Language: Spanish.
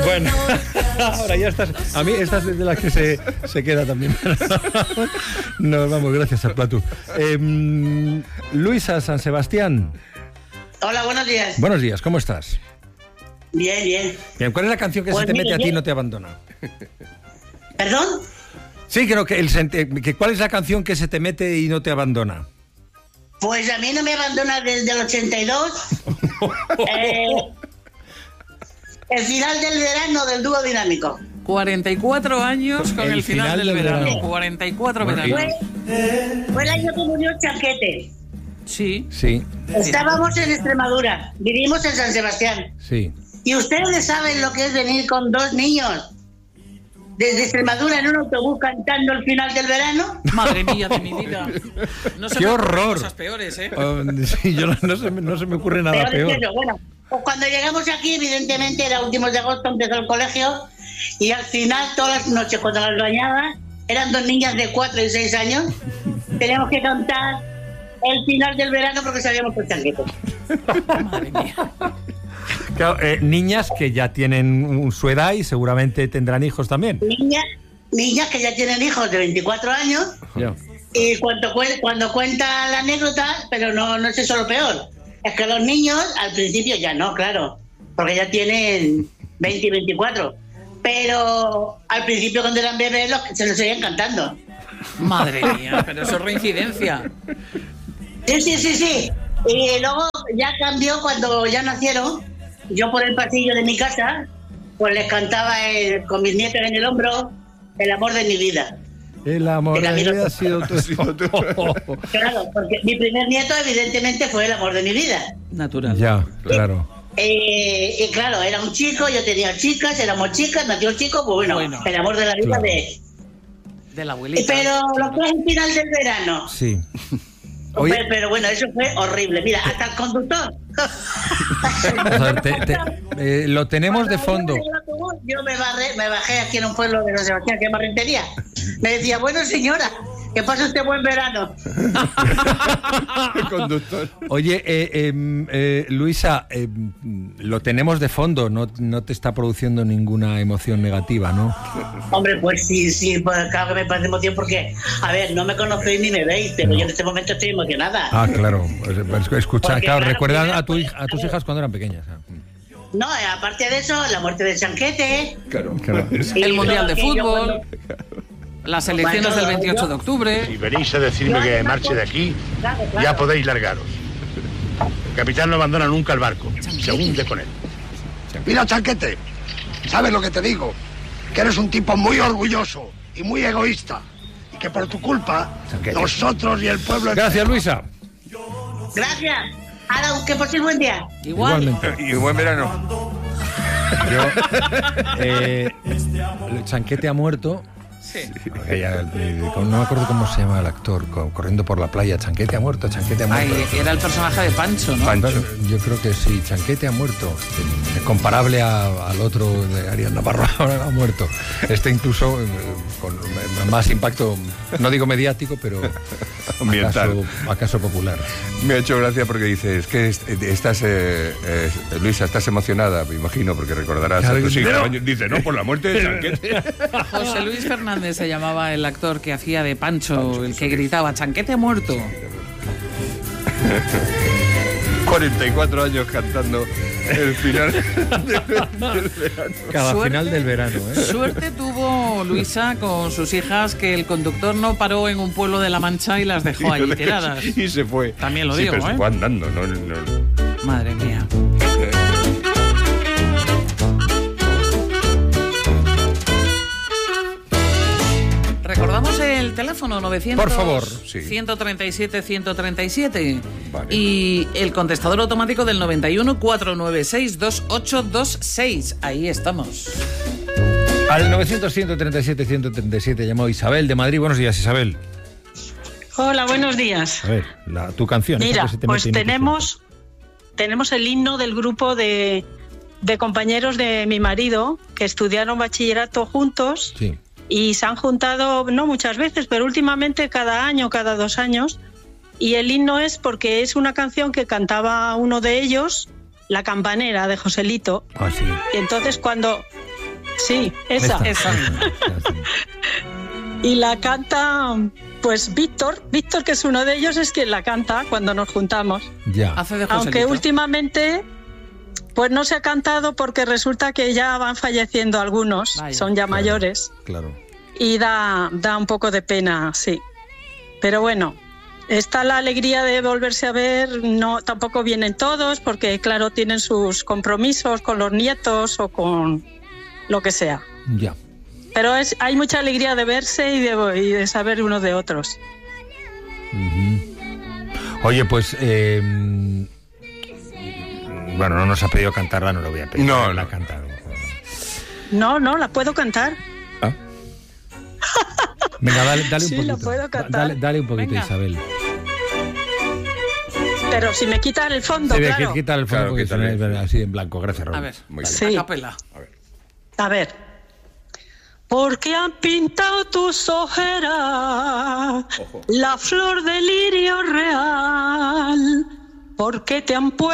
Bueno, ahora ya estás. A mí esta es de las que se queda también. Nos vamos, gracias al Platu. Luisa San Sebastián. Hola, buenos días. Buenos días, ¿cómo estás? Bien, bien. Bien, ¿cuál es la canción que Pues se te mete a ti y bien. no te abandona? ¿Perdón? Sí, creo que ¿cuál es la canción que se te mete y no te abandona? Pues a mí no me abandona desde el 82. El final del verano del dúo dinámico. 44 años con el final del verano. 44 Bueno, veranos. Fue el año que murió Chanquete. Sí. Sí, Estábamos en Extremadura, vivimos en San Sebastián. sí. Y ustedes saben lo que es venir con dos niños desde Extremadura en un autobús cantando el final del verano. Madre mía de mi vida. No se ¡Qué me ocurren horror! Cosas peores, ¿eh? Sí, no se me ocurre nada Peor es peor. eso. Bueno, pues cuando llegamos aquí, evidentemente era últimos de agosto, empezó el colegio y al final, todas las noches cuando las bañaba, eran dos niñas de 4 y 6 años, teníamos que cantar el final del verano porque sabíamos por Chanquete. Madre mía. Claro, niñas que ya tienen su edad y seguramente tendrán hijos también. Niñas que ya tienen hijos de 24 años Ya. y cuando cuenta la anécdota, pero no es eso lo peor. Es que los niños, al principio ya no, claro, porque ya tienen 20 y 24. Pero al principio cuando eran bebés se los seguían cantando. Madre mía, pero eso es reincidencia. Sí. Y luego ya cambió cuando ya nacieron. Yo por el pasillo de mi casa, pues les cantaba con mis nietos en el hombro, el amor de mi vida. El amor de mi vida ha sido tú. Claro, porque mi primer nieto evidentemente fue el amor de mi vida. Natural. Ya, claro. Y claro, era un chico, yo tenía chicas, éramos chicas, nació el chico, pues bueno. El amor de la vida Claro. De la abuelita. Pero lo que es el final del verano. Sí. Oye, Pero bueno, eso fue horrible. Mira, hasta el conductor. a ver, lo tenemos de fondo. Yo me bajé aquí en un pueblo de San Sebastián que se llama Rentería. Me decía, bueno señora, que pase usted buen verano. El conductor. Oye, Luisa, lo tenemos de fondo, no te está produciendo ninguna emoción negativa, ¿no? Hombre, pues sí, pues claro que me parece emoción porque, a ver, no me conocéis ni me veis, pero yo en este momento estoy emocionada. Ah, claro. Escucha, Porque, claro, claro, recuerdan mira, a tus hijas cuando eran pequeñas. No, aparte de eso, la muerte de Chanquete. Claro. y El Mundial todo de aquello Fútbol. cuando- Las elecciones del 28 de octubre. Si venís a decirme que marche de aquí, Claro. ya podéis largaros. El capitán no abandona nunca el barco, se hunde con él. Mira, Chanquete, ¿sabes lo que te digo? Que eres un tipo muy orgulloso y muy egoísta. Y que por tu culpa, Chanquete. nosotros y el pueblo... Gracias, Luisa. Gracias. Ahora, que paséis buen día. Igual. Igualmente. Y buen verano. Chanquete ha muerto. Sí. No me acuerdo cómo se llama el actor, corriendo por la playa. Chanquete ha muerto, Chanquete ha muerto. Ay, era el personaje de Pancho, ¿no? Yo creo que sí, Chanquete ha muerto. Comparable al otro de Ariel Navarro, ahora ha muerto. Este incluso con más impacto, no digo mediático, pero Ambiental. acaso popular. Me ha hecho gracia porque dices que estás, Luisa, estás emocionada, me imagino, porque recordarás Claro, a tus hijos. pero- Dice, no, por la muerte de Chanquete. José Luis Fernández se llamaba el actor que hacía de Pancho, el que gritaba, Chanquete ha muerto. 44 años cantando el final del verano. Cada Suerte. final del verano, ¿eh? Suerte tuvo Luisa con sus hijas que el conductor no paró en un pueblo de La Mancha y las dejó allí tiradas. Y se fue. También lo Sí, digo, pero ¿eh? se fue andando, no. Madre mía. Recordamos el teléfono 900 Por favor, sí. 137 137 Vale. y el contestador automático del 91 496 2826. Ahí estamos. Al 900-137-137 llamó Isabel de Madrid. Buenos días, Isabel. Hola, buenos días. A ver, tu canción. esa Mira, que se te pues mete y no te tenemos el himno del grupo de compañeros de mi marido que estudiaron bachillerato juntos suelta. Sí. y se han juntado, no muchas veces, pero últimamente cada año, cada 2 años. Y el himno es porque es una canción que cantaba uno de ellos, La Campanera, de Joselito. Ah, sí. Y entonces cuando Sí, esa. Y la canta, pues Víctor, que es uno de ellos, es quien la canta cuando nos juntamos. Ya. Hace de Aunque Joselito. últimamente, pues no se ha cantado porque resulta que ya van falleciendo algunos, Vaya. son ya mayores, Claro. y da un poco de pena, sí. Pero bueno, está la alegría de volverse a ver, no, tampoco vienen todos, porque claro, tienen sus compromisos con los nietos o con lo que sea. Ya. Pero hay mucha alegría de verse y de saber unos de otros. Oye, pues... bueno, no nos ha pedido cantarla, no lo voy a pedir. No, la no. ha cantado. No, la puedo cantar. Venga, dale un Sí, poquito. la puedo cantar. Dale un poquito, Venga. Isabel. Pero si me quitan el fondo, Sí, claro. quita el fondo Claro, porque quítale. suena así en blanco. Gracias, Raúl. A ver, Muy bien. Sí. a capela. A ver. Porque han pintado tus ojeras la flor del lirio real. Porque te han puesto